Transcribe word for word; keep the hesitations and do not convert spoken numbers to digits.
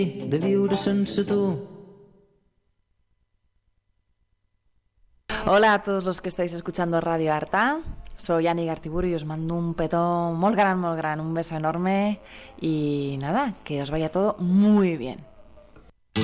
de viure sense tu. Hola a todos los que estáis escuchando Radio Arta. Soy Ani Gartiburu y os mando un petón muy gran, muy gran, un beso enorme y nada, que os vaya todo muy bien.